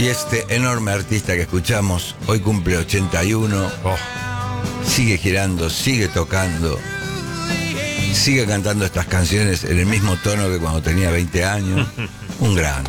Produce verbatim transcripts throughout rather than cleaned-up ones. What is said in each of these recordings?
Y este enorme artista que escuchamos hoy cumple ochenta y uno. Oh. Sigue girando, sigue tocando, sigue cantando estas canciones en el mismo tono que cuando tenía veinte años. Un grande.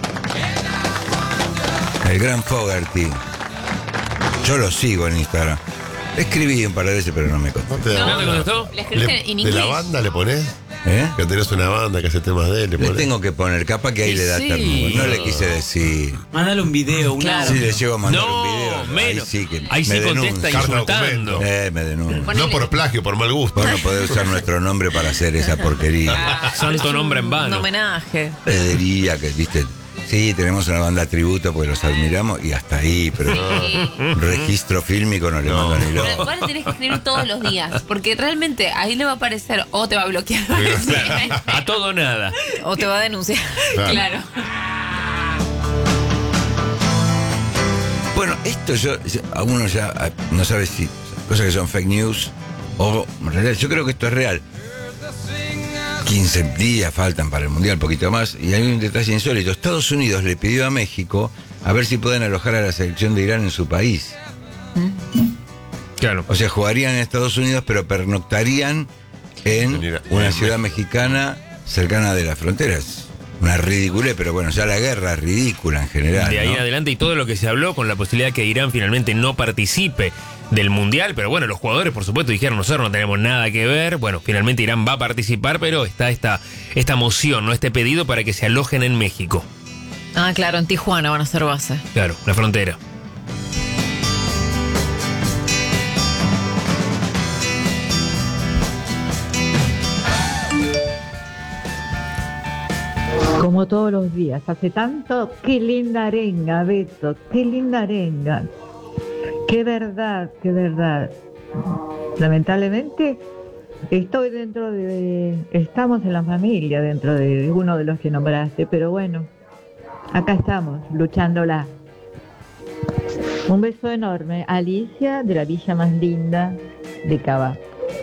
El gran Fogerty. Yo lo sigo en Instagram. Escribí un par de veces, pero no me contestó. ¿No te, ¿No te contestó? ¿Le escribiste en inglés? ¿De la banda le ponés? ¿Eh? Que tenés una banda que hace temas de él. Le, Le tengo que poner, capaz que ahí Y le da sí. ternura. No le quise decir. Mándale un video, una. Claro. Si le llego a mandar No, un video, menos. ahí sí que Ahí sí me contesta denuncia. insultando. Eh, me denuncia. Ponele. No por plagio, por mal gusto. Vos no podés usar nuestro nombre para hacer esa porquería. Ah, Santo es nombre en un vano. homenaje. Pediría que, viste, sí, tenemos una banda tributo porque los admiramos y hasta ahí, pero Sí. un registro fílmico no le mando ni Pero loco. igual tenés que escribir todos los días, porque realmente ahí le va a aparecer o te va a bloquear A todo nada. o te va a denunciar. Claro. Claro. Bueno, esto yo, yo- alguno ya ah, no sabe si cosas que son fake news o en realidad yo creo que esto es real. quince días faltan para el Mundial, poquito más, y hay un detalle insólito. Estados Unidos le pidió a México a ver si pueden alojar a la selección de Irán en su país. Claro. O sea, jugarían en Estados Unidos, pero pernoctarían en En Irán. una En ciudad mexicana cercana de las fronteras. Una ridiculez, pero bueno, ya la guerra es ridícula en general. De ahí ¿no? en adelante y todo lo que se habló con la posibilidad de que Irán finalmente no participe del Mundial, pero bueno, los jugadores por supuesto dijeron nosotros no tenemos nada que ver, bueno, finalmente Irán va a participar, pero está esta, esta moción, ¿no? Este pedido para que se alojen en México, Ah, claro, en Tijuana van a hacer base. claro, la frontera. Como todos los días, hace tanto, qué linda arenga, Beto, qué linda arenga. Qué verdad, qué verdad. Lamentablemente, estoy dentro de, estamos en la familia dentro de uno de los que nombraste, pero bueno, acá estamos, luchándola. Un beso enorme, Alicia, de la villa más linda de Cava.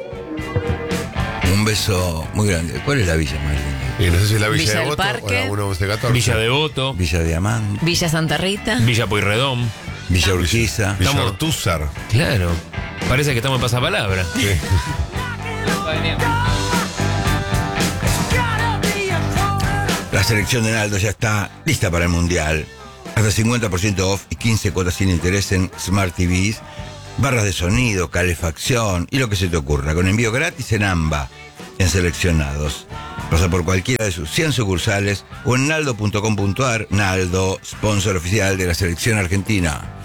Un beso muy grande. ¿Cuál es la villa más linda? Y no sé si es la Villa, Villa de del Voto Parque. o la uno once catorce. Villa Devoto, Villa Diamante, Villa Santa Rita. Villa Pueyrredón, Villa Urquiza. Villa Estamos- Ortúzar. claro, parece que estamos en pasapalabra. Sí. La selección de Naldo ya está lista para el Mundial. Hasta cincuenta por ciento off y quince cuotas sin interés en Smart T Vs, barras de sonido, calefacción y lo que se te ocurra. Con envío gratis en AMBA, en seleccionados. Pasa por cualquiera de sus cien sucursales o en naldo punto com punto ar. Naldo, sponsor oficial de la selección argentina.